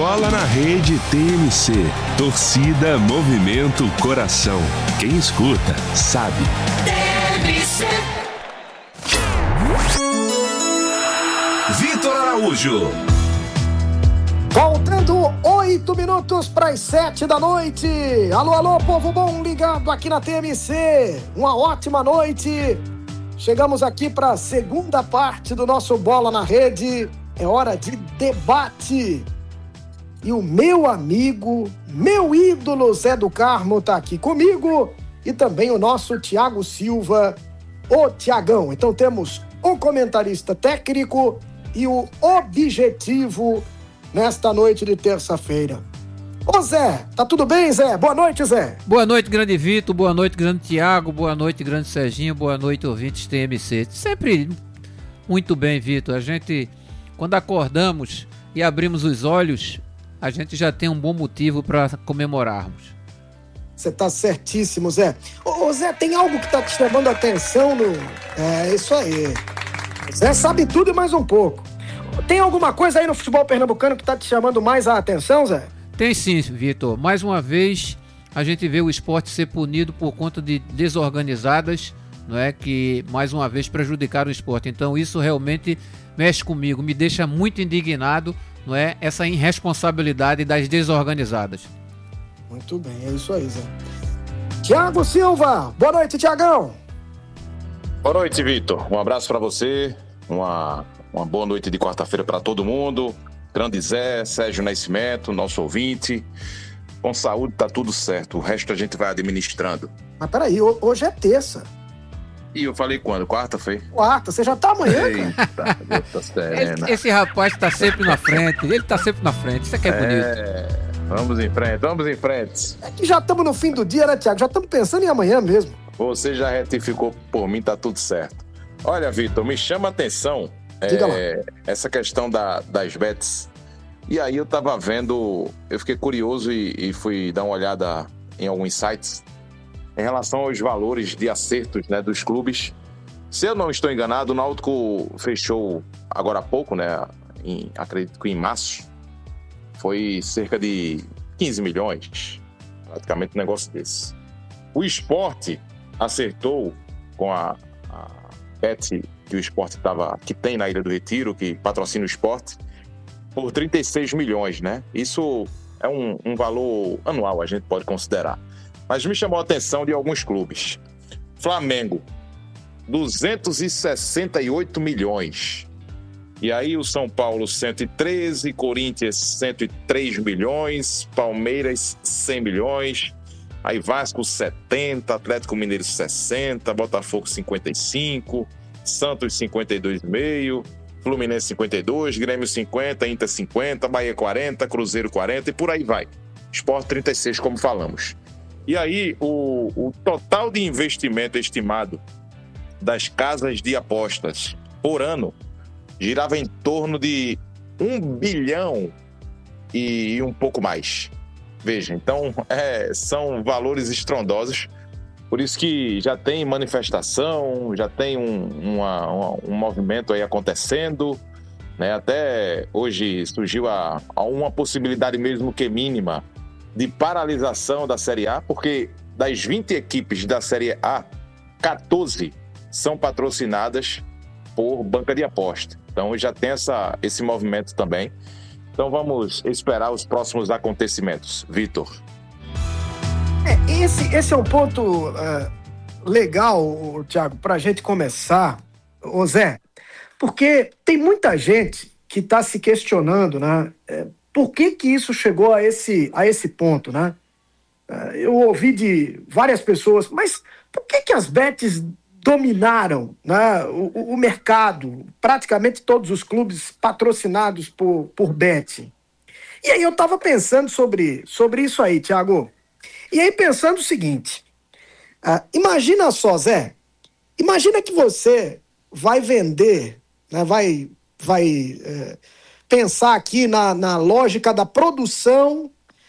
Bola na Rede TMC. Torcida, movimento, coração. Quem escuta, sabe. TMC. Vitor Araújo. Faltando 8 minutos para as 7 da noite. Alô, alô, povo bom ligado aqui na TMC. Uma ótima noite. Chegamos aqui para a segunda parte do nosso Bola na Rede. É hora de debate. E o meu amigo, meu ídolo Zé do Carmo está aqui comigo. E também o nosso Thiago Silva, o Thiagão. Então temos o comentarista técnico e o objetivo nesta noite de terça-feira. Ô Zé, tá tudo bem, Zé? Boa noite, Zé. Boa noite, grande Vitor, boa noite, grande Thiago, boa noite, grande Serginho, boa noite, ouvintes TMC. Sempre muito bem, Vitor. A gente, quando acordamos e abrimos os olhos, a gente já tem um bom motivo para comemorarmos. Você tá certíssimo, Zé. Ô Zé, tem algo que tá te chamando a atenção no... É isso aí. Zé sabe tudo e mais um pouco. Tem alguma coisa aí no futebol pernambucano que tá te chamando mais a atenção, Zé? Tem sim, Vitor. Mais uma vez, a gente vê o esporte ser punido por conta de desorganizadas, não é, que mais uma vez prejudicaram o esporte. Então isso realmente mexe comigo, me deixa muito indignado, não é, essa irresponsabilidade das desorganizadas. Muito bem, é isso aí, Zé. Thiago Silva, boa noite, Thiagão. Boa noite, Vitor. Um abraço para você, uma boa noite de quarta-feira para todo mundo. Grande Zé, Sérgio Nascimento, nosso ouvinte. Com saúde tá tudo certo, o resto a gente vai administrando. Mas peraí, hoje é terça. E eu falei quando? Quarta, foi? Quarta, você já tá amanhã, cara? Eita, Deus serena. Esse rapaz tá sempre na frente, ele tá sempre na frente, isso aqui é bonito. Vamos em frente. É que já estamos no fim do dia, né, Thiago? Já estamos pensando em amanhã mesmo. Você já retificou por mim, tá tudo certo. Olha, Vitor, me chama a atenção essa questão das bets. E aí eu tava vendo, eu fiquei curioso e fui dar uma olhada em alguns sites em relação aos valores de acertos, né, dos clubes. Se eu não estou enganado, o Náutico fechou agora há pouco, né, acredito que em março, foi cerca de 15 milhões, praticamente um negócio desse. O Sport acertou com a bet que o Sport que tem na Ilha do Retiro, que patrocina o Sport, por 36 milhões, né? Isso é um valor anual, a gente pode considerar. Mas me chamou a atenção de alguns clubes. Flamengo, 268 milhões. E aí o São Paulo, 113, Corinthians, 103 milhões, Palmeiras, 100 milhões, aí Vasco, 70, Atlético Mineiro, 60, Botafogo, 55, Santos, 52,5, Fluminense 52, Grêmio 50, Inter 50, Bahia 40, Cruzeiro 40 e por aí vai. Sport 36, como falamos. E aí, o total de investimento estimado das casas de apostas por ano girava em torno de 1 bilhão e um pouco mais. Veja, então, são valores estrondosos. Por isso que já tem manifestação, já tem um movimento aí acontecendo, né? Até hoje surgiu uma possibilidade mesmo que mínima de paralisação da Série A, porque das 20 equipes da Série A, 14 são patrocinadas por banca de aposta. Então já tem esse movimento também. Então vamos esperar os próximos acontecimentos. Vitor. Esse é um ponto legal, Thiago, para a gente começar, ô Zé, porque tem muita gente que está se questionando, né? Por que isso chegou a esse ponto, né? Eu ouvi de várias pessoas, mas por que as bets dominaram, né, o mercado? Praticamente todos os clubes patrocinados por bet. E aí eu estava pensando sobre isso aí, Thiago. E aí pensando o seguinte, imagina só, Zé, imagina que você vai vender, né, vai pensar aqui na lógica da produção,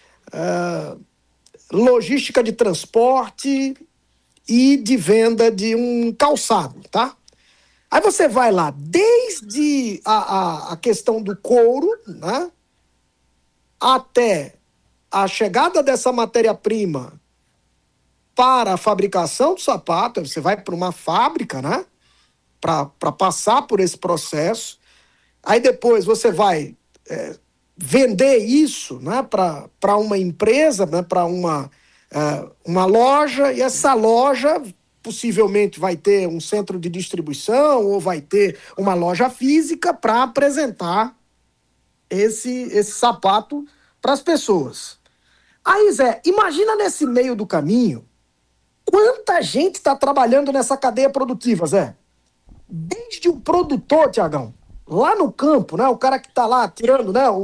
logística de transporte e de venda de um calçado, tá? Aí você vai lá, desde a questão do couro, né, até a chegada dessa matéria-prima para a fabricação do sapato, você vai para uma fábrica, né? Para passar por esse processo. Aí depois você vai vender isso, né, para uma empresa, né, para uma loja, e essa loja possivelmente vai ter um centro de distribuição ou vai ter uma loja física para apresentar esse sapato para as pessoas. Aí, Zé, imagina nesse meio do caminho quanta gente está trabalhando nessa cadeia produtiva, Zé. Desde o produtor, Tiagão, lá no campo, né, o cara que está lá tirando, né,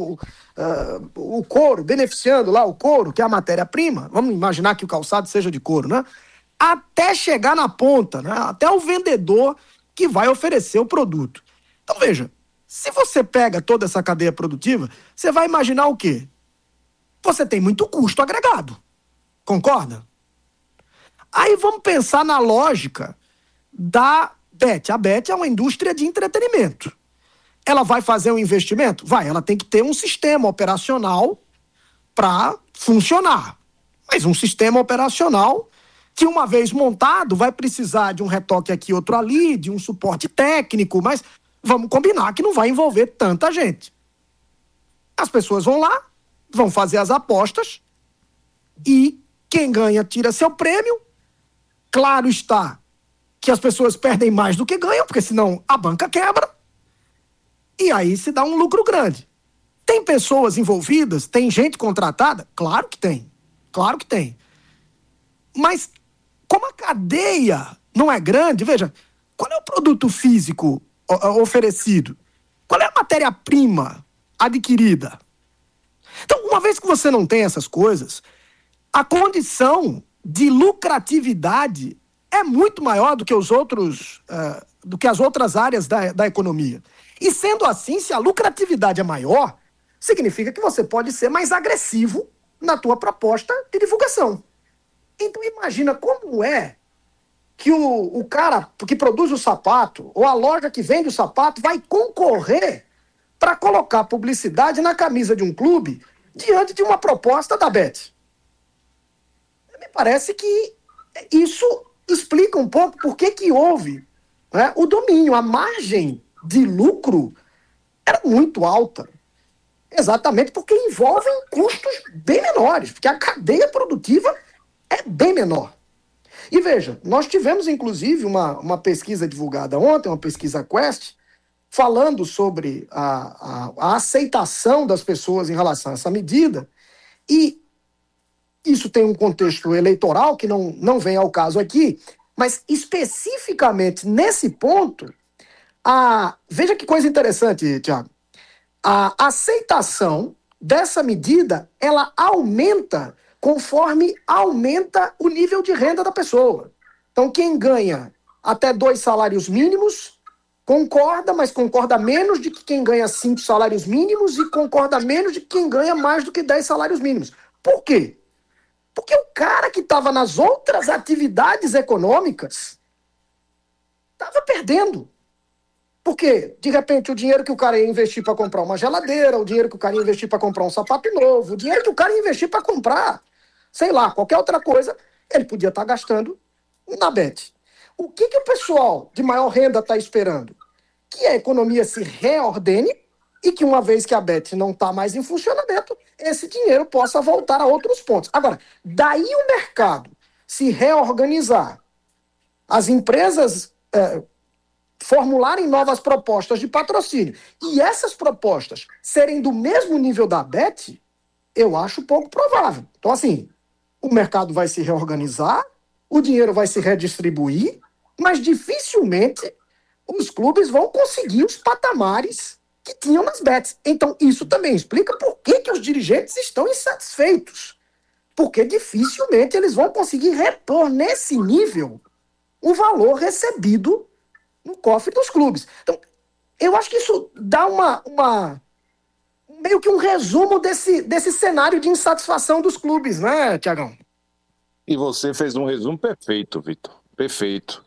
o couro, beneficiando lá o couro, que é a matéria-prima, vamos imaginar que o calçado seja de couro, né, até chegar na ponta, né, até o vendedor que vai oferecer o produto. Então, veja, se você pega toda essa cadeia produtiva, você vai imaginar o quê? Você tem muito custo agregado. Concorda? Aí vamos pensar na lógica da Bet. A Bet é uma indústria de entretenimento. Ela vai fazer um investimento? Vai, ela tem que ter um sistema operacional para funcionar. Mas um sistema operacional que, uma vez montado, vai precisar de um retoque aqui, outro ali, de um suporte técnico, mas vamos combinar que não vai envolver tanta gente. As pessoas vão lá, vão fazer as apostas e quem ganha tira seu prêmio. Claro está que as pessoas perdem mais do que ganham, porque senão a banca quebra. E aí se dá um lucro grande. Tem pessoas envolvidas? Tem gente contratada? Claro que tem. Claro que tem. Mas como a cadeia não é grande, veja, qual é o produto físico oferecido? Qual é a matéria-prima adquirida? Então, uma vez que você não tem essas coisas, a condição de lucratividade é muito maior do que do que as outras áreas da economia. E sendo assim, se a lucratividade é maior, significa que você pode ser mais agressivo na tua proposta de divulgação. Então imagina como é que o cara que produz o sapato, ou a loja que vende o sapato, vai concorrer para colocar publicidade na camisa de um clube diante de uma proposta da Bet. Me parece que isso explica um pouco por que houve, né, o domínio. A margem de lucro era muito alta. Exatamente porque envolvem custos bem menores, porque a cadeia produtiva é bem menor. E veja, nós tivemos inclusive uma pesquisa divulgada ontem, uma pesquisa Quest, falando sobre a aceitação das pessoas em relação a essa medida, e isso tem um contexto eleitoral que não vem ao caso aqui, mas especificamente nesse ponto, veja que coisa interessante, Tiago, a aceitação dessa medida, ela aumenta conforme aumenta o nível de renda da pessoa. Então, quem ganha até 2 salários mínimos concorda, mas concorda menos de que quem ganha 5 salários mínimos e concorda menos de quem ganha mais do que 10 salários mínimos. Por quê? Porque o cara que estava nas outras atividades econômicas estava perdendo. Porque, de repente, o dinheiro que o cara ia investir para comprar uma geladeira, o dinheiro que o cara ia investir para comprar um sapato novo, o dinheiro que o cara ia investir para comprar, sei lá, qualquer outra coisa, ele podia estar gastando na Bet. O que o pessoal de maior renda está esperando? Que a economia se reordene e que, uma vez que a Bet não está mais em funcionamento, esse dinheiro possa voltar a outros pontos. Agora, daí o mercado se reorganizar, as empresas formularem novas propostas de patrocínio e essas propostas serem do mesmo nível da Bet, eu acho pouco provável. Então, assim, o mercado vai se reorganizar, o dinheiro vai se redistribuir, mas dificilmente os clubes vão conseguir os patamares que tinham nas bets. Então, isso também explica por que os dirigentes estão insatisfeitos. Porque dificilmente eles vão conseguir repor nesse nível o valor recebido no cofre dos clubes. Então, eu acho que isso dá meio que um resumo desse cenário de insatisfação dos clubes, né, Tiagão? E você fez um resumo perfeito, Vitor. Perfeito.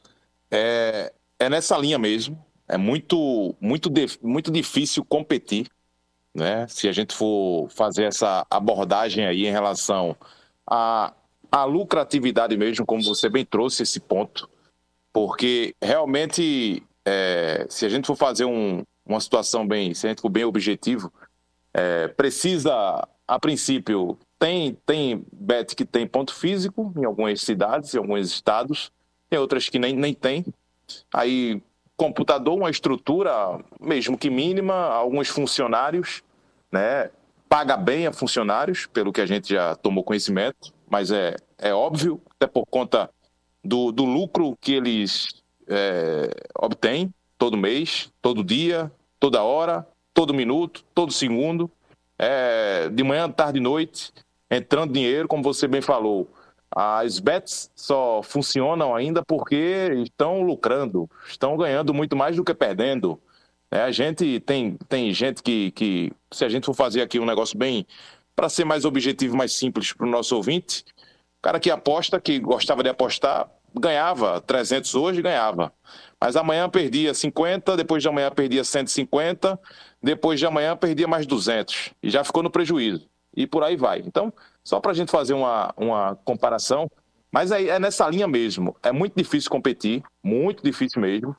É nessa linha mesmo. É muito difícil competir né? Se a gente for fazer essa abordagem aí em relação à lucratividade mesmo, como você bem trouxe esse ponto, porque realmente, se a gente for fazer uma situação bem, se a gente for bem objetivo, precisa, a princípio, tem bet que tem ponto físico em algumas cidades, em alguns estados, tem outras que nem tem. Aí, computador, uma estrutura, mesmo que mínima, alguns funcionários, né? Paga bem a funcionários, pelo que a gente já tomou conhecimento, mas é óbvio, até por conta do lucro que eles obtêm todo mês, todo dia, toda hora, todo minuto, todo segundo, de manhã, tarde e noite, entrando dinheiro, como você bem falou. As bets só funcionam ainda porque estão lucrando, estão ganhando muito mais do que perdendo. A gente tem gente que, se a gente for fazer aqui um negócio bem, para ser mais objetivo, mais simples para o nosso ouvinte, o cara que aposta, que gostava de apostar, ganhava 300 hoje, ganhava. Mas amanhã perdia 50, depois de amanhã perdia 150, depois de amanhã perdia mais 200. E já ficou no prejuízo. E por aí vai. Então, só para a gente fazer uma comparação, mas é nessa linha mesmo. É muito difícil competir, muito difícil mesmo.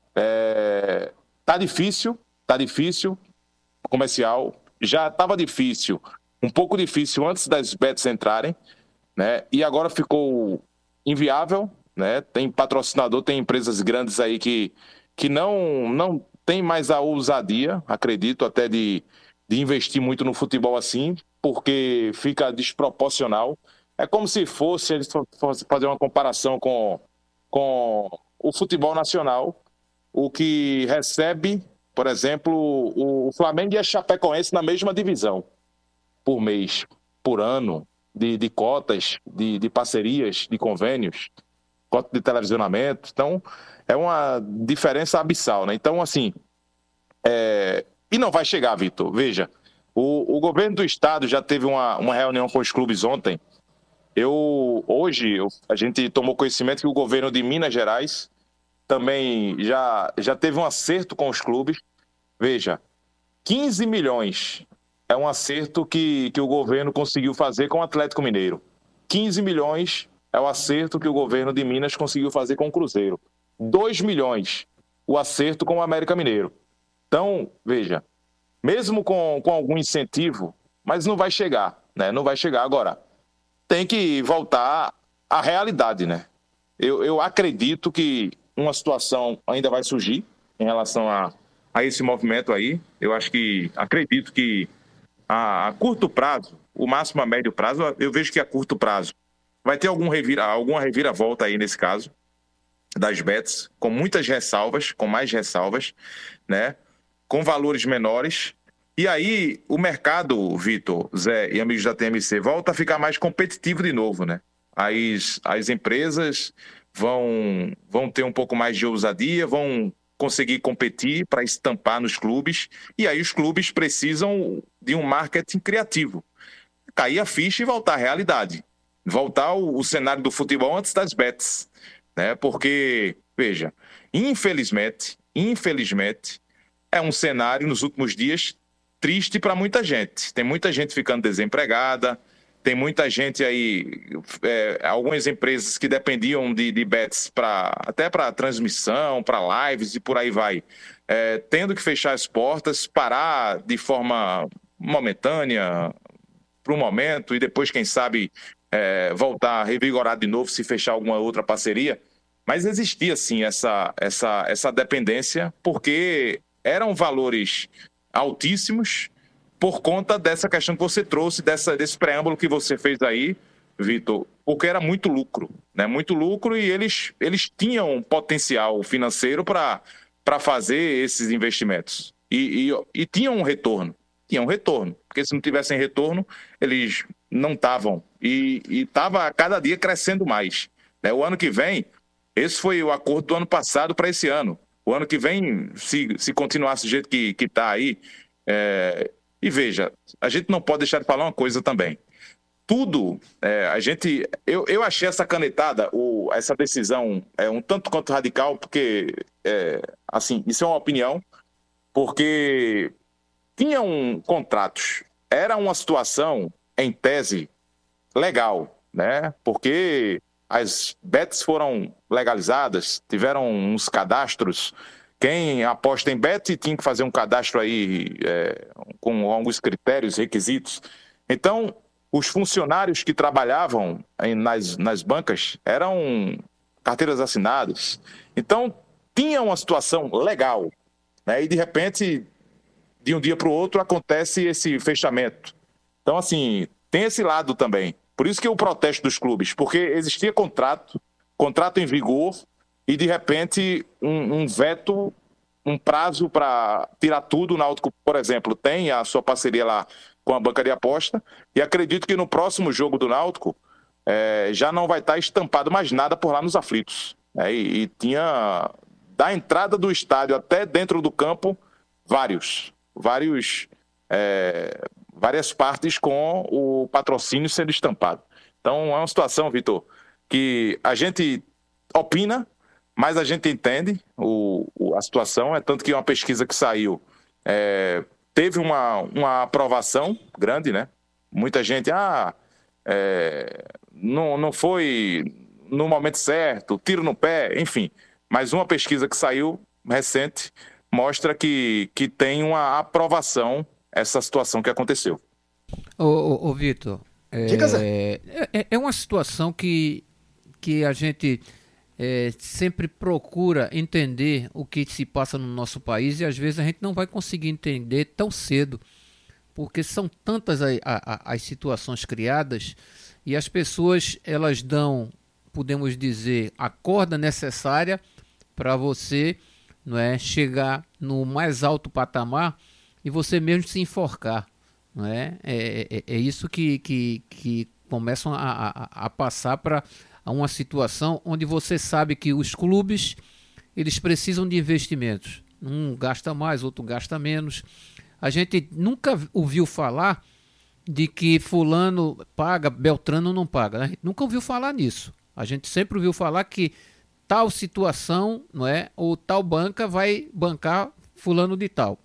Tá difícil, comercial. Já estava difícil, um pouco difícil antes das bets entrarem, né? E agora ficou inviável, né? Tem patrocinador, tem empresas grandes aí que não tem mais a ousadia, acredito, até de investir muito no futebol assim, porque fica desproporcional. É como se fosse, eles fazer uma comparação com o futebol nacional, o que recebe, por exemplo, o Flamengo e a Chapecoense na mesma divisão, por mês, por ano, de cotas, de parcerias, de convênios, cota de televisionamento. Então, é uma diferença abissal, né? Então, assim, e não vai chegar, Vitor. Veja, o governo do estado já teve uma reunião com os clubes ontem. Hoje, a gente tomou conhecimento que o governo de Minas Gerais também já teve um acerto com os clubes. Veja, 15 milhões é um acerto que o governo conseguiu fazer com o Atlético Mineiro. 15 milhões é o acerto que o governo de Minas conseguiu fazer com o Cruzeiro. 2 milhões o acerto com o América Mineiro. Então, veja, mesmo com algum incentivo, mas não vai chegar, né? Não vai chegar. Agora, tem que voltar à realidade, né? Eu acredito que uma situação ainda vai surgir em relação a esse movimento aí. Acredito que a curto prazo, o máximo a médio prazo, eu vejo que a curto prazo vai ter alguma reviravolta aí nesse caso das bets, com muitas ressalvas, com mais ressalvas, né? Com valores menores. E aí o mercado, Vitor, Zé e amigos da TMC, volta a ficar mais competitivo de novo, né? As empresas vão ter um pouco mais de ousadia, vão conseguir competir para estampar nos clubes, e aí os clubes precisam de um marketing criativo. Cair a ficha e voltar à realidade. Voltar o cenário do futebol antes das bets, né? Porque, veja, infelizmente, é um cenário nos últimos dias triste para muita gente. Tem muita gente ficando desempregada, tem muita gente aí, algumas empresas que dependiam de bets até para transmissão, para lives e por aí vai, tendo que fechar as portas, parar de forma momentânea para um momento e depois, quem sabe, voltar a revigorar de novo se fechar alguma outra parceria. Mas existia, sim, essa dependência, porque eram valores altíssimos por conta dessa questão que você trouxe, desse preâmbulo que você fez aí, Vitor, porque era muito lucro, né? Muito lucro, e eles tinham potencial financeiro para fazer esses investimentos. E tinham um retorno. Porque se não tivessem retorno, eles não estavam. E estava a cada dia crescendo mais, né? O ano que vem, esse foi o acordo do ano passado para esse ano. O ano que vem, se continuasse do jeito que está aí... E veja, a gente não pode deixar de falar uma coisa também. Tudo, eu achei essa canetada, essa decisão um tanto quanto radical, porque, assim, isso é uma opinião, porque tinham contratos. Era uma situação, em tese, legal, né? Porque as bets foram legalizadas, tiveram uns cadastros. Quem aposta em bet tinha que fazer um cadastro aí com alguns critérios, requisitos. Então, os funcionários que trabalhavam nas bancas eram carteiras assinadas. Então, tinha uma situação legal, né? E, de repente, de um dia para o outro, acontece esse fechamento. Então, assim, tem esse lado também. Por isso que o protesto dos clubes, porque existia contrato em vigor, e, de repente, um veto, um prazo para tirar tudo. O Náutico, por exemplo, tem a sua parceria lá com a banca de aposta, e acredito que no próximo jogo do Náutico já não vai estar estampado mais nada por lá nos aflitos. E tinha, da entrada do estádio até dentro do campo, várias partes com o patrocínio sendo estampado. Então, é uma situação, Vitor, que a gente opina, mas a gente entende a situação. É tanto que uma pesquisa que saiu teve uma aprovação grande, né? Muita gente, não foi no momento certo, tiro no pé, enfim. Mas uma pesquisa que saiu recente mostra que tem uma aprovação essa situação que aconteceu. Ô Vitor, é uma situação que a gente sempre procura entender o que se passa no nosso país, e às vezes a gente não vai conseguir entender tão cedo, porque são tantas as situações criadas, e as pessoas, elas dão, podemos dizer, a corda necessária para você, não é, chegar no mais alto patamar e você mesmo se enforcar, não é? É isso que começam a passar para uma situação onde você sabe que os clubes, eles precisam de investimentos. Um gasta mais, outro gasta menos. A gente nunca ouviu falar de que fulano paga, Beltrano não paga. A gente nunca ouviu falar nisso. A gente sempre ouviu falar que tal situação, não é, ou tal banca vai bancar fulano de tal.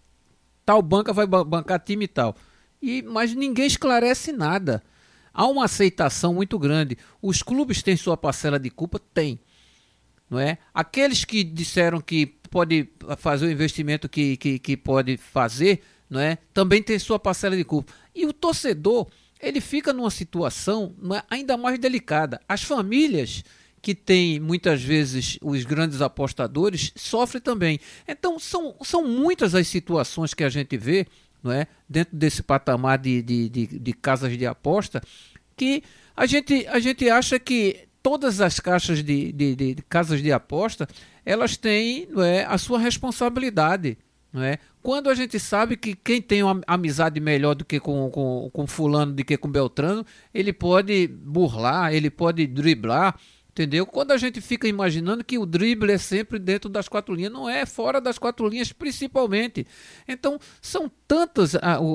Tal banca vai bancar time tal. Mas ninguém esclarece nada. Há uma aceitação muito grande. Os clubes têm sua parcela de culpa? Tem. Não é? Aqueles que disseram que pode fazer o investimento que pode fazer, não é? Também tem sua parcela de culpa. E o torcedor, ele fica numa situação, não é, ainda mais delicada. As famílias que têm, muitas vezes, os grandes apostadores, sofrem também. Então, são muitas as situações que a gente vê, não é, dentro desse patamar de casas de aposta, que a gente acha que todas as caixas de casas de aposta, elas têm, não é, a sua responsabilidade, não é? Quando a gente sabe que quem tem uma amizade melhor do que com fulano, do que com Beltrano, ele pode burlar, ele pode driblar, entendeu? Quando a gente fica imaginando que o drible é sempre dentro das quatro linhas, não é, fora das quatro linhas principalmente. Então, são tantos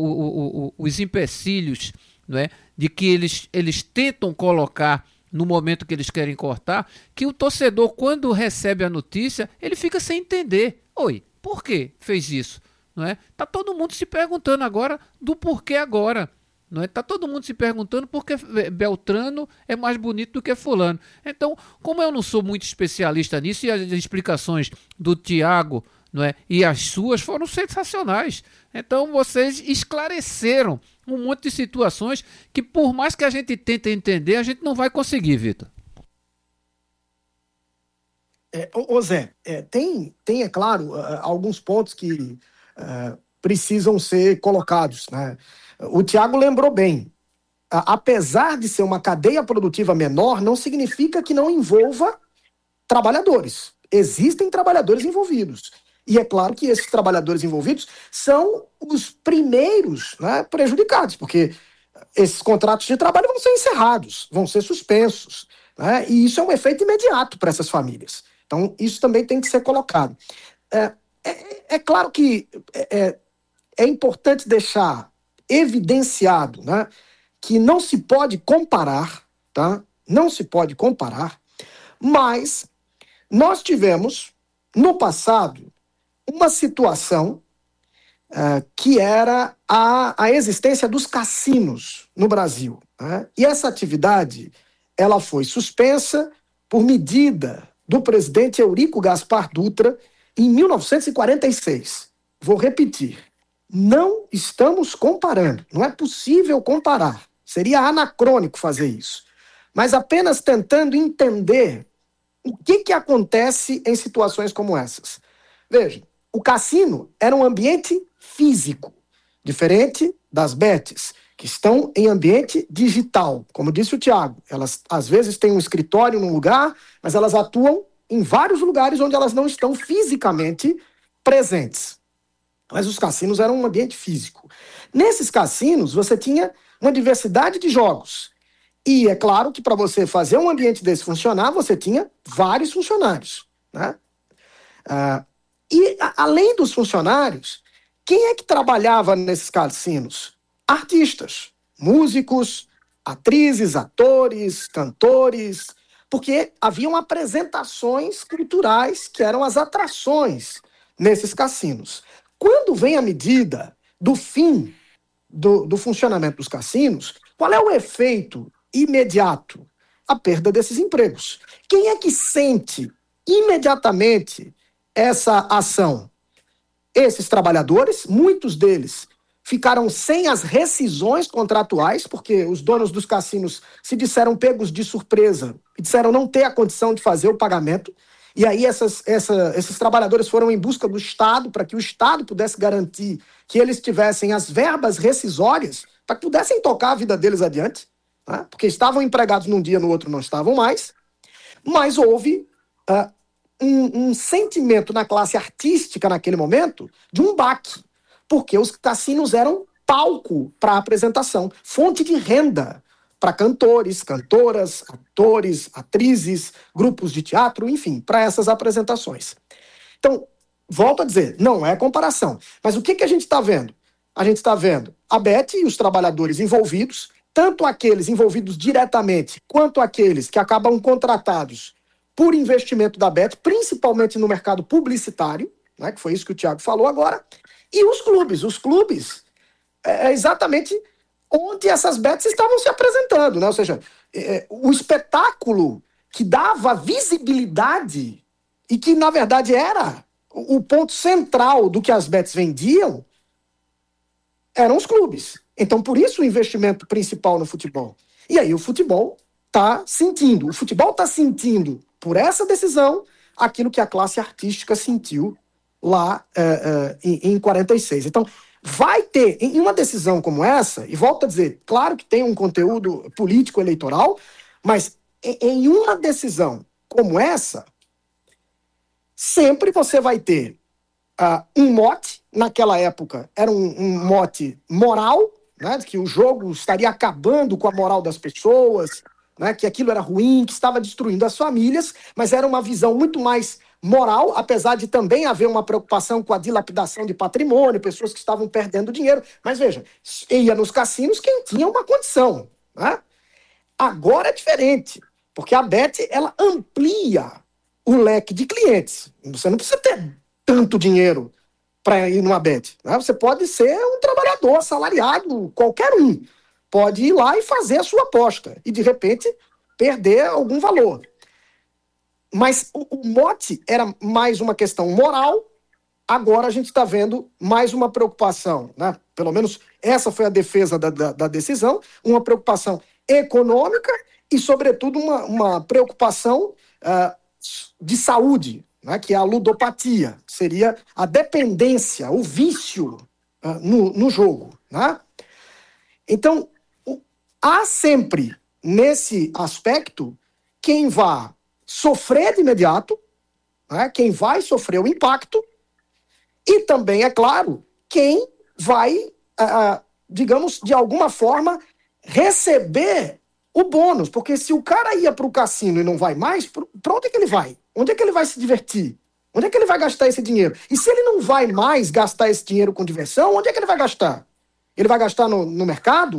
os empecilhos, não é, de que eles tentam colocar no momento que eles querem cortar, que o torcedor, quando recebe a notícia, ele fica sem entender. Oi, por que fez isso? Não é? Tá todo mundo se perguntando agora do porquê agora. Não é? Tá todo mundo se perguntando porque Beltrano é mais bonito do que fulano. Então, como eu não sou muito especialista nisso, e as explicações do Thiago, não é, e as suas foram sensacionais. Então, vocês esclareceram um monte de situações que, por mais que a gente tente entender, a gente não vai conseguir, Vitor. Zé, tem, é claro, alguns pontos que precisam ser colocados, né? O Thiago lembrou bem. Apesar de ser uma cadeia produtiva menor, não significa que não envolva trabalhadores. Existem trabalhadores envolvidos. E é claro que esses trabalhadores envolvidos são os primeiros, né, prejudicados, porque esses contratos de trabalho vão ser encerrados, vão ser suspensos, né, e isso é um efeito imediato para essas famílias. Então, isso também tem que ser colocado. É claro que é importante deixar evidenciado, né, que não se pode comparar, tá? Não se pode comparar, mas nós tivemos, no passado, uma situação que era a existência dos cassinos no Brasil. Né? E essa atividade ela foi suspensa por medida do presidente Eurico Gaspar Dutra em 1946. Vou repetir, não estamos comparando, não é possível comparar, seria anacrônico fazer isso, mas apenas tentando entender o que acontece em situações como essas. Veja, o cassino era um ambiente físico, diferente das bets, que estão em ambiente digital. Como disse o Thiago, elas às vezes têm um escritório num lugar, mas elas atuam em vários lugares onde elas não estão fisicamente presentes. Mas os cassinos eram um ambiente físico. Nesses cassinos, você tinha uma diversidade de jogos. E é claro que para você fazer um ambiente desse funcionar, você tinha vários funcionários. Né? Além dos funcionários, quem é que trabalhava nesses cassinos? Artistas, músicos, atrizes, atores, cantores, porque haviam apresentações culturais que eram as atrações nesses cassinos. Quando vem a medida do fim do funcionamento dos cassinos, qual é o efeito imediato? A perda desses empregos. Quem é que sente imediatamente essa ação? Esses trabalhadores, muitos deles ficaram sem as rescisões contratuais, porque os donos dos cassinos se disseram pegos de surpresa e disseram não ter a condição de fazer o pagamento. E aí esses trabalhadores foram em busca do Estado, para que o Estado pudesse garantir que eles tivessem as verbas rescisórias, para que pudessem tocar a vida deles adiante, né? Porque estavam empregados num dia, no outro não estavam mais. Mas houve um sentimento na classe artística naquele momento de um baque, porque os cassinos eram palco para apresentação, fonte de renda para cantores, cantoras, atores, atrizes, grupos de teatro, enfim, para essas apresentações. Então, volto a dizer, não é comparação. Mas o que a gente está vendo? A gente está vendo a Bet e os trabalhadores envolvidos, tanto aqueles envolvidos diretamente, quanto aqueles que acabam contratados por investimento da Bet, principalmente no mercado publicitário, né, que foi isso que o Thiago falou agora, e os clubes. Os clubes é exatamente onde essas bets estavam se apresentando, né? Ou seja, o espetáculo que dava visibilidade e que, na verdade, era o ponto central do que as bets vendiam, eram os clubes. Então, por isso o investimento principal no futebol. E aí o futebol está sentindo. O futebol está sentindo, por essa decisão, aquilo que a classe artística sentiu lá em 46. Então, vai ter, em uma decisão como essa, e volto a dizer, claro que tem um conteúdo político eleitoral, mas em uma decisão como essa, sempre você vai ter um mote, naquela época era um mote moral, né, que o jogo estaria acabando com a moral das pessoas, né, que aquilo era ruim, que estava destruindo as famílias, mas era uma visão muito mais moral, apesar de também haver uma preocupação com a dilapidação de patrimônio, pessoas que estavam perdendo dinheiro. Mas veja, ia nos cassinos quem tinha uma condição. Né? Agora é diferente, porque a Bet ela amplia o leque de clientes. Você não precisa ter tanto dinheiro para ir numa Bet. Né? Você pode ser um trabalhador assalariado, qualquer um. Pode ir lá e fazer a sua aposta e, de repente, perder algum valor. Mas o mote era mais uma questão moral, agora a gente está vendo mais uma preocupação, né? Pelo menos essa foi a defesa da decisão, uma preocupação econômica e, sobretudo, uma preocupação de saúde, né? Que é a ludopatia, que seria a dependência, o vício no jogo. Né? Então, há sempre, nesse aspecto, quem vai sofrer de imediato, né? Quem vai sofrer o impacto, e também, é claro, quem vai, digamos, de alguma forma, receber o bônus. Porque se o cara ia para o cassino e não vai mais, para onde é que ele vai? Onde é que ele vai se divertir? Onde é que ele vai gastar esse dinheiro? E se ele não vai mais gastar esse dinheiro com diversão, onde é que ele vai gastar? Ele vai gastar no mercado?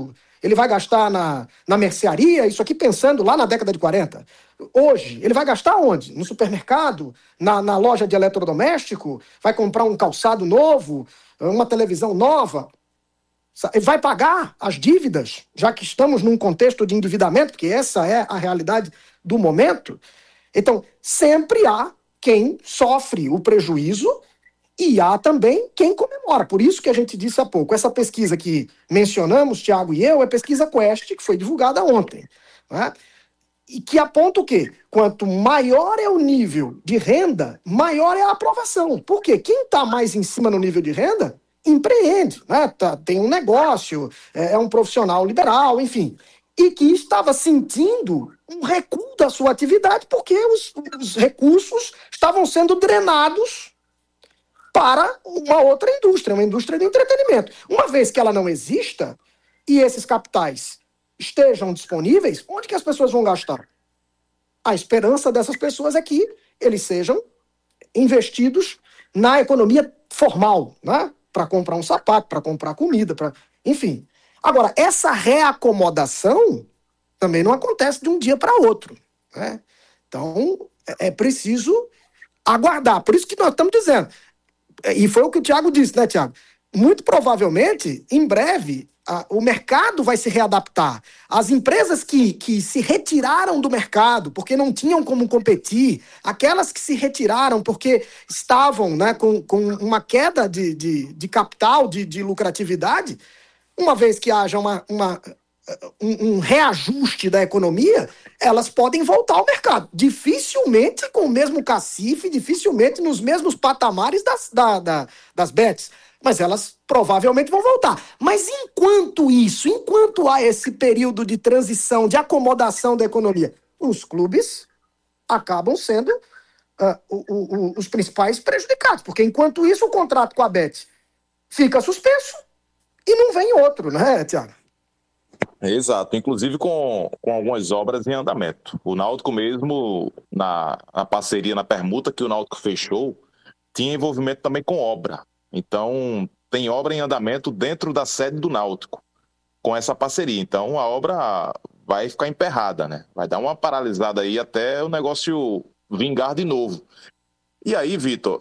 ele vai gastar na mercearia, isso aqui pensando lá na década de 40. Hoje, ele vai gastar onde? No supermercado? Na loja de eletrodoméstico? Vai comprar um calçado novo? Uma televisão nova? Vai pagar as dívidas, já que estamos num contexto de endividamento, porque essa é a realidade do momento. Então, sempre há quem sofre o prejuízo e há também quem comemora. Por isso que a gente disse há pouco, essa pesquisa que mencionamos, Tiago e eu, é pesquisa Quest, que foi divulgada ontem, né? E que aponta o quê? Quanto maior é o nível de renda, maior é a aprovação. Por quê? Quem está mais em cima no nível de renda, empreende, né? Tem um negócio, é um profissional liberal, enfim. E que estava sentindo um recuo da sua atividade porque os recursos estavam sendo drenados para uma outra indústria, uma indústria de entretenimento. Uma vez que ela não exista e esses capitais estejam disponíveis, onde que as pessoas vão gastar? A esperança dessas pessoas é que eles sejam investidos na economia formal, né? Para comprar um sapato, para comprar comida, enfim. Agora, essa reacomodação também não acontece de um dia para outro, né? Então, é preciso aguardar. Por isso que nós estamos dizendo, e foi o que o Tiago disse, né, Tiago? Muito provavelmente, em breve, o mercado vai se readaptar. As empresas que se retiraram do mercado porque não tinham como competir, aquelas que se retiraram porque estavam, né, com uma queda de capital, de lucratividade, uma vez que haja um reajuste da economia, elas podem voltar ao mercado. Dificilmente com o mesmo cacife, dificilmente nos mesmos patamares das bets. Mas elas provavelmente vão voltar. Mas enquanto há esse período de transição, de acomodação da economia, os clubes acabam sendo os principais prejudicados. Porque enquanto isso, o contrato com a Bet fica suspenso e não vem outro, né, Tiago? Exato, inclusive com algumas obras em andamento. O Náutico mesmo, na parceria, na permuta que o Náutico fechou, tinha envolvimento também com obra. Então, tem obra em andamento dentro da sede do Náutico, com essa parceria. Então, a obra vai ficar emperrada, né? Vai dar uma paralisada aí até o negócio vingar de novo. E aí, Vitor,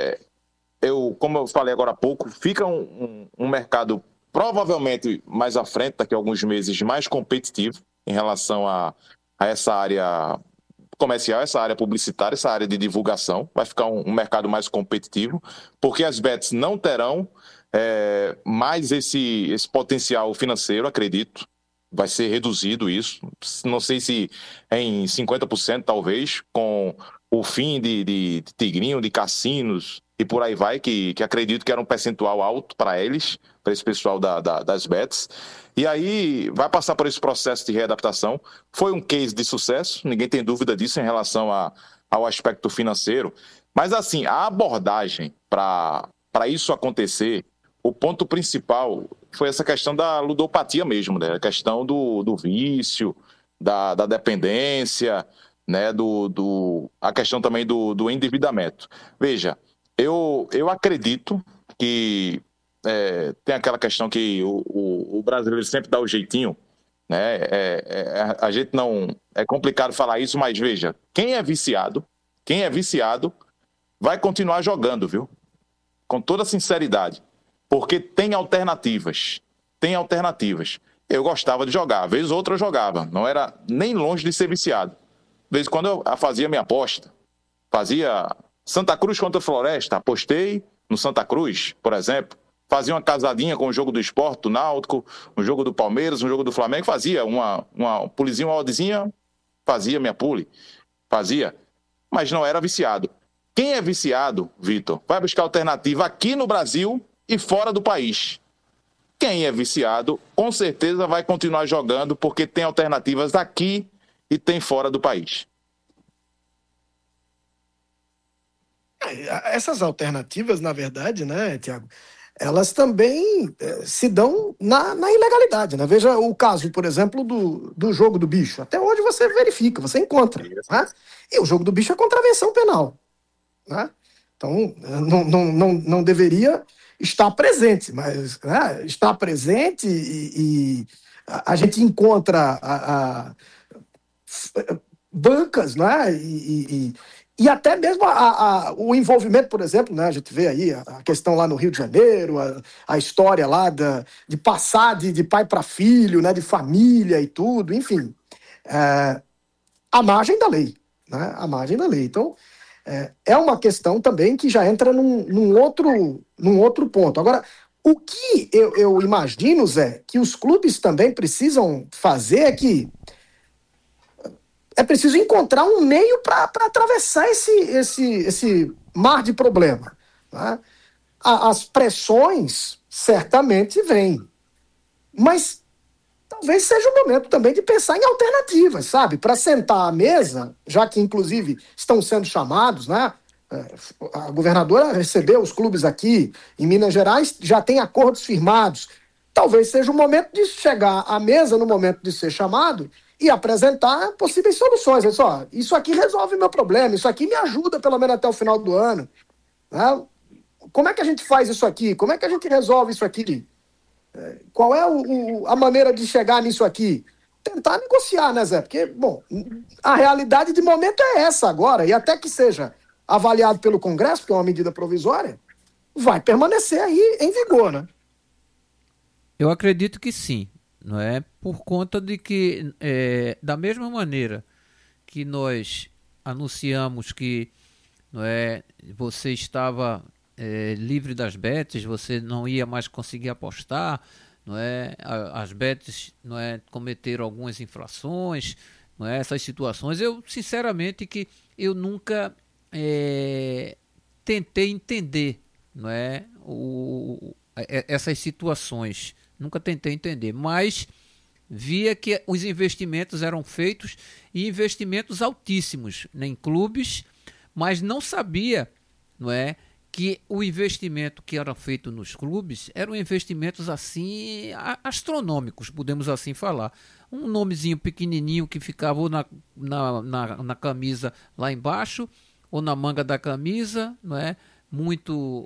como eu falei agora há pouco, fica um mercado provavelmente mais à frente, daqui a alguns meses, mais competitivo em relação a essa área comercial, essa área publicitária, essa área de divulgação. Vai ficar um mercado mais competitivo, porque as bets não terão mais esse potencial financeiro, acredito. Vai ser reduzido isso. Não sei se em 50%, talvez, com o fim de Tigrinho, de cassinos e por aí vai, que acredito que era um percentual alto para eles, para esse pessoal das bets. E aí vai passar por esse processo de readaptação. Foi um case de sucesso, ninguém tem dúvida disso em relação ao aspecto financeiro. Mas assim, a abordagem para isso acontecer, o ponto principal foi essa questão da ludopatia mesmo, né? A questão do vício, da dependência, né? A questão também do endividamento. Veja, eu acredito que tem aquela questão que o brasileiro sempre dá o jeitinho, né? A gente não... É complicado falar isso, mas veja, quem é viciado vai continuar jogando, viu? Com toda sinceridade. Porque tem alternativas. Eu gostava de jogar. Vez ou outra eu jogava. Não era nem longe de ser viciado. De vez em quando eu fazia minha aposta. Fazia Santa Cruz contra Floresta. Apostei no Santa Cruz, por exemplo. Fazia uma casadinha com o jogo do Sport, do Náutico, um jogo do Palmeiras, um jogo do Flamengo. Fazia uma pulizinha, uma oddzinha. Fazia minha pule. Fazia. Mas não era viciado. Quem é viciado, Vitor, vai buscar alternativa aqui no Brasil e fora do país. Quem é viciado, com certeza vai continuar jogando, porque tem alternativas aqui e tem fora do país. Essas alternativas, na verdade, né, Tiago, elas também se dão na ilegalidade, né? Veja o caso, por exemplo, do jogo do bicho. Até onde você verifica, você encontra. Né? E o jogo do bicho é contravenção penal. Né? Então, não deveria estar presente, mas está presente e a gente encontra bancas, né? E até mesmo o envolvimento, por exemplo, né? A gente vê aí a questão lá no Rio de Janeiro, a história lá de passar de pai para filho, né? De família e tudo, enfim. À margem da lei, né? À margem da lei. Então, é uma questão também que já entra num outro ponto. Agora, o que eu imagino, Zé, que os clubes também precisam fazer é preciso encontrar um meio para atravessar esse mar de problema. Né? As pressões certamente vêm, mas talvez seja o momento também de pensar em alternativas, sabe? Para sentar à mesa, já que inclusive estão sendo chamados, né? A governadora recebeu os clubes aqui em Minas Gerais, já tem acordos firmados. Talvez seja o momento de chegar à mesa no momento de ser chamado e apresentar possíveis soluções. Olha só, isso aqui resolve meu problema, isso aqui me ajuda pelo menos até o final do ano. Né? Como é que a gente faz isso aqui? Como é que a gente resolve isso aqui? Qual é a maneira de chegar nisso aqui? Tentar negociar, né, Zé? Porque, bom, a realidade de momento é essa agora, e até que seja avaliado pelo Congresso, porque é uma medida provisória, vai permanecer aí em vigor, né? Eu acredito que sim, não é? Por conta de que, da mesma maneira que nós anunciamos que, não é, você estava livre das bets, você não ia mais conseguir apostar, não é? As bets, não é, cometeram algumas infrações, não é? Essas situações, eu sinceramente que eu nunca tentei entender, não é? Essas situações, nunca tentei entender, mas via que os investimentos eram feitos e investimentos altíssimos, né, em clubes, mas não sabia, não é, que o investimento que era feito nos clubes eram investimentos assim astronômicos, podemos assim falar. Um nomezinho pequenininho que ficava ou na camisa lá embaixo ou na manga da camisa, não é? Muito,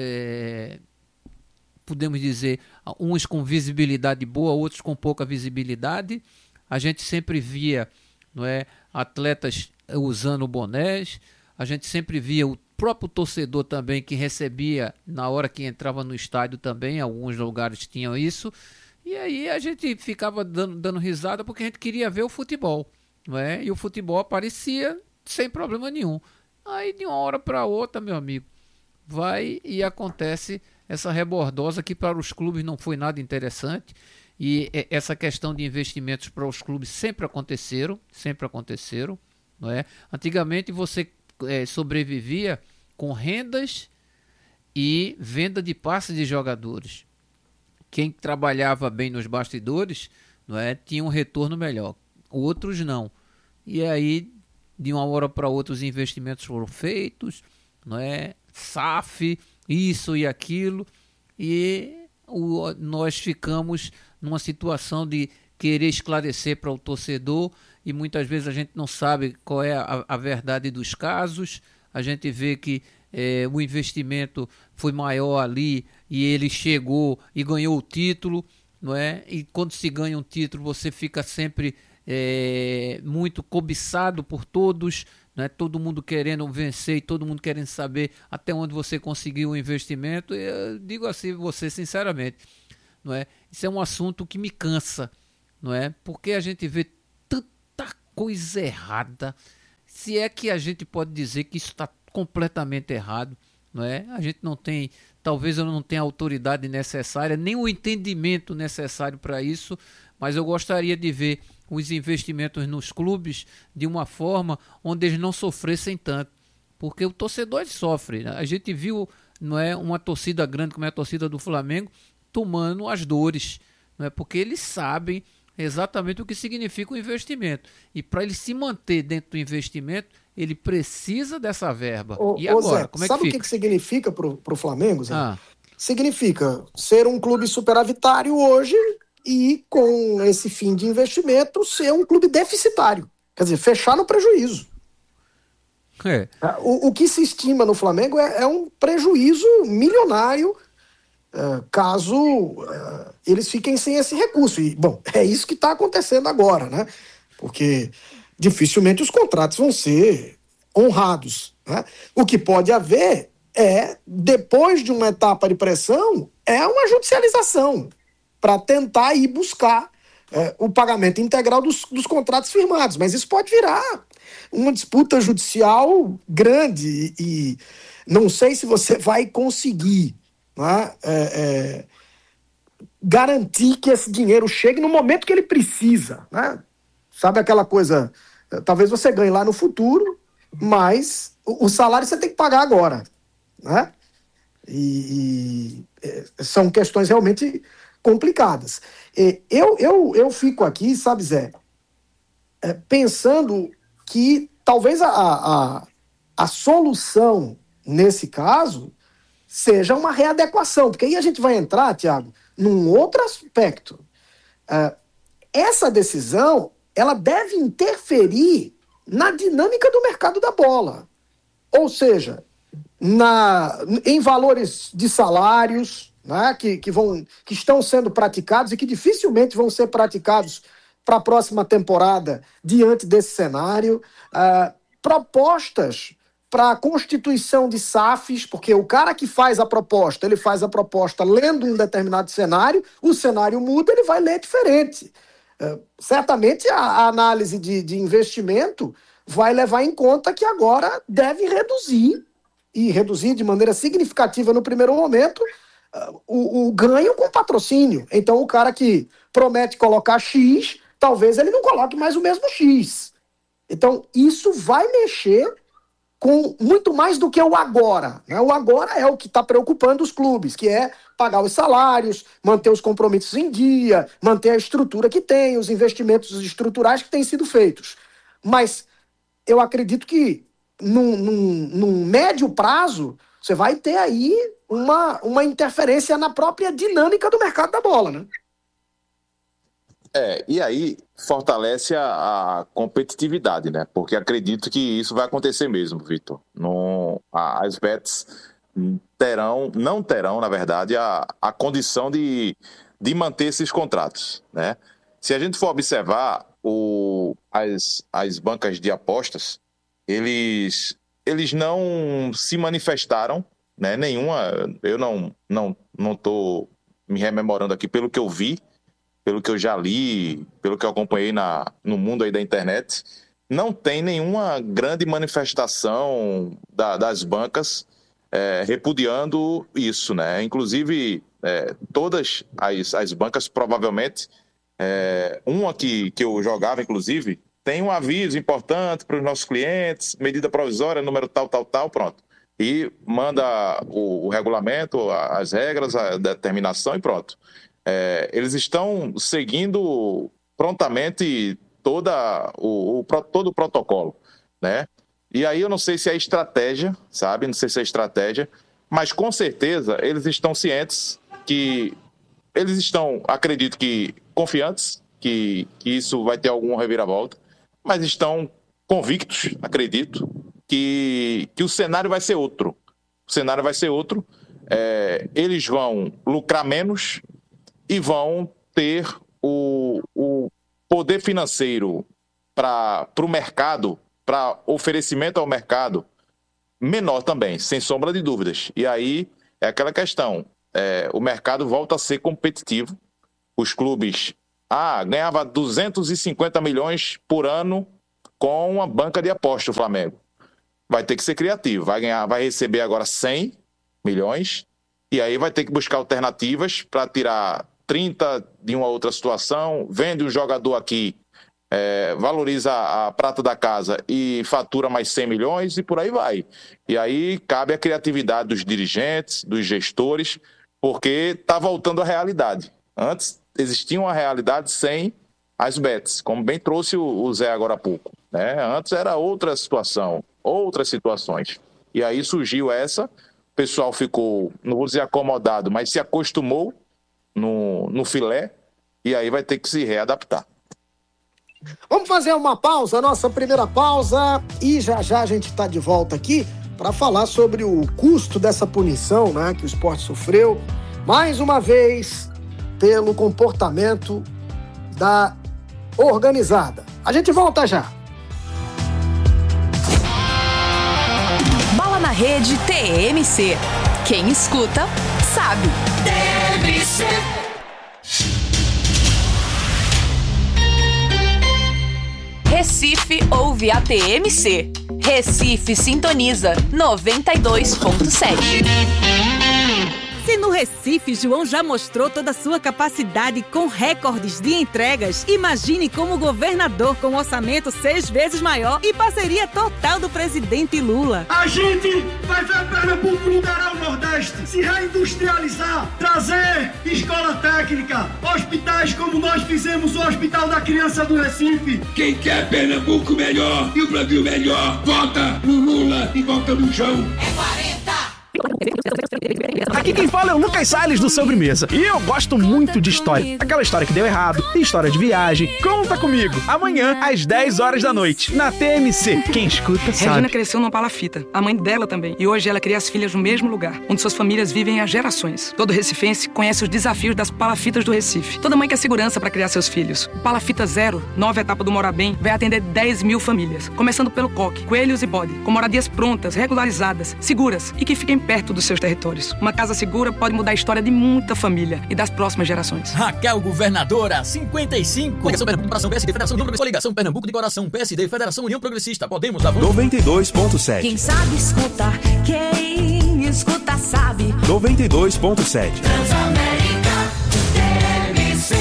podemos dizer, uns com visibilidade boa, outros com pouca visibilidade. A gente sempre via, não é, atletas usando bonés, a gente sempre via o próprio torcedor também que recebia na hora que entrava no estádio também, alguns lugares tinham isso, e aí a gente ficava dando risada porque a gente queria ver o futebol, não é? E o futebol aparecia sem problema nenhum. Aí de uma hora para outra, meu amigo, vai e acontece essa rebordosa que para os clubes não foi nada interessante, e essa questão de investimentos para os clubes sempre aconteceram, não é? Antigamente você sobrevivia com rendas e venda de passes de jogadores. Quem trabalhava bem nos bastidores, não é, tinha um retorno melhor, outros não. E aí, de uma hora para outra, os investimentos foram feitos, não é? SAF, isso e aquilo, e nós ficamos numa situação de querer esclarecer para o torcedor, e muitas vezes a gente não sabe qual é a verdade dos casos. A gente vê que o investimento foi maior ali e ele chegou e ganhou o título, não é? E quando se ganha um título você fica sempre muito cobiçado por todos, não é? Todo mundo querendo vencer e todo mundo querendo saber até onde você conseguiu o investimento. Eu digo assim, você sinceramente, não é? Isso é um assunto que me cansa, não é? Porque a gente vê tanta coisa errada, se é que a gente pode dizer que isso está completamente errado, não é? A gente não tem, talvez eu não tenha a autoridade necessária, nem o entendimento necessário para isso, mas eu gostaria de ver os investimentos nos clubes de uma forma onde eles não sofressem tanto, porque o torcedor sofre, né? A gente viu, não é, uma torcida grande como é a torcida do Flamengo tomando as dores, não é? Porque eles sabem exatamente o que significa o investimento, e para ele se manter dentro do investimento ele precisa dessa verba. E agora, Zé, como é que sabe fica? o que significa para o Flamengo, Zé? Significa ser um clube superavitário hoje e, com esse fim de investimento, ser um clube deficitário. Quer dizer, fechar no prejuízo. O que se estima no Flamengo é um prejuízo milionário caso eles fiquem sem esse recurso. E, bom, é isso que está acontecendo agora, né? Porque dificilmente os contratos vão ser honrados, né? O que pode haver depois de uma etapa de pressão, uma judicialização para tentar ir buscar o pagamento integral dos contratos firmados. Mas isso pode virar uma disputa judicial grande e não sei se você vai conseguir, né, garantir que esse dinheiro chegue no momento que ele precisa, né? Sabe aquela coisa, talvez você ganhe lá no futuro, mas o salário você tem que pagar agora, né? E são questões realmente complicadas. Eu fico aqui, sabe, Zé, pensando que talvez a solução nesse caso seja uma readequação, porque aí a gente vai entrar, Thiago, num outro aspecto. Essa decisão, ela deve interferir na dinâmica do mercado da bola. Ou seja, em valores de salários, né, que estão sendo praticados e que dificilmente vão ser praticados para a próxima temporada diante desse cenário, propostas para a constituição de SAFs, porque o cara que faz a proposta, ele faz a proposta lendo um determinado cenário, o cenário muda, ele vai ler diferente. Certamente a análise de investimento vai levar em conta que agora deve reduzir, e reduzir de maneira significativa no primeiro momento, o ganho com patrocínio. Então o cara que promete colocar X, talvez ele não coloque mais o mesmo X. Então isso vai mexer com muito mais do que o agora, né? O agora é o que está preocupando os clubes, que é pagar os salários, manter os compromissos em dia, manter a estrutura que tem, os investimentos estruturais que têm sido feitos. Mas eu acredito que num médio prazo você vai ter aí uma interferência na própria dinâmica do mercado da bola, né? E aí fortalece a competitividade, né? Porque acredito que isso vai acontecer mesmo, Vitor. As bets não terão, na verdade, a condição de manter esses contratos, né? Se a gente for observar as bancas de apostas, eles não se manifestaram, né? Nenhuma, eu não estou me rememorando aqui pelo que eu vi, pelo que eu já li, pelo que eu acompanhei no mundo aí da internet, não tem nenhuma grande manifestação das bancas repudiando isso, né? Inclusive, todas as bancas, provavelmente, uma que eu jogava, inclusive, tem um aviso importante para os nossos clientes, medida provisória, número tal, pronto. E manda o regulamento, as regras, a determinação e pronto. Eles estão seguindo prontamente todo o protocolo, né? E aí eu não sei se é estratégia, sabe? Não sei se é estratégia, mas com certeza eles estão cientes que... Eles estão, acredito que, confiantes que isso vai ter alguma reviravolta, mas estão convictos, acredito, que o cenário vai ser outro. O cenário vai ser outro. Eles vão lucrar menos e vão ter o poder financeiro para o mercado, para oferecimento ao mercado, menor também, sem sombra de dúvidas. E aí é aquela questão, o mercado volta a ser competitivo. Os clubes ganhava 250 milhões por ano com uma banca de aposta, o Flamengo. Vai ter que ser criativo, vai receber agora 100 milhões e aí vai ter que buscar alternativas para tirar 30 de uma outra situação, vende um jogador aqui, valoriza a prata da casa e fatura mais 100 milhões e por aí vai. E aí cabe a criatividade dos dirigentes, dos gestores, porque está voltando à realidade. Antes existia uma realidade sem as bets, como bem trouxe o Zé agora há pouco, né? Antes era outra situação, outras situações. E aí surgiu essa, o pessoal ficou, não vou dizer acomodado, mas se acostumou no filé, e aí vai ter que se readaptar. Vamos fazer uma pausa, nossa primeira pausa, e já a gente está de volta aqui para falar sobre o custo dessa punição, né, que o esporte sofreu mais uma vez, pelo comportamento da organizada. A gente volta já. Bola na Rede TMC. Quem escuta, sabe. TMC. Recife ouve a TMC. Recife sintoniza 92.7. Se no Recife João já mostrou toda a sua capacidade com recordes de entregas, imagine como governador com orçamento 6 vezes maior e parceria total do presidente Lula. A gente vai ver Pernambuco liderar o Nordeste, se reindustrializar, trazer escola técnica, hospitais como nós fizemos o Hospital da Criança do Recife. Quem quer Pernambuco melhor e o Brasil melhor, vota no Lula e vota no João. É 40! Aqui quem fala é o Lucas Salles do Sobremesa. E eu gosto muito de história. Aquela história que deu errado, história de viagem. Conta comigo, amanhã às 10 horas da noite, na TMC. Quem escuta sabe. Regina cresceu numa palafita, a mãe dela também. E hoje ela cria as filhas no mesmo lugar, onde suas famílias vivem há gerações. Todo recifense conhece os desafios das palafitas do Recife. Toda mãe quer segurança para criar seus filhos. O Palafita Zero, nova etapa do Morar Bem, vai atender 10 mil famílias. Começando pelo coque, coelhos e bode, com moradias prontas, regularizadas, seguras e que fiquem perto dos seus territórios. Uma casa segura pode mudar a história de muita família e das próximas gerações. Raquel Governadora, 55. Coligação Pernambuco de Coração, PSD, Federação União Progressista. Coligação Pernambuco de Coração, PSD, Federação União Progressista. Podemos avançar. 92.7. Quem sabe escuta, quem escuta sabe. 92.7. Transamérica, TMC.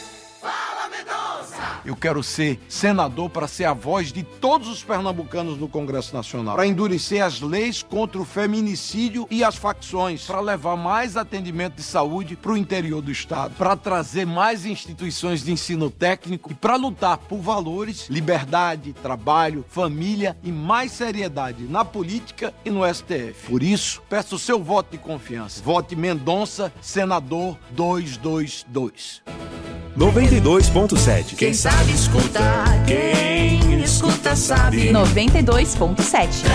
Eu quero ser senador para ser a voz de todos os pernambucanos no Congresso Nacional, para endurecer as leis contra o feminicídio e as facções, para levar mais atendimento de saúde para o interior do estado, para trazer mais instituições de ensino técnico e para lutar por valores, liberdade, trabalho, família e mais seriedade na política e no STF. Por isso, peço o seu voto de confiança. Vote Mendonça, senador 222. 92.7. Quem sabe escuta, quem escuta sabe. 92.7.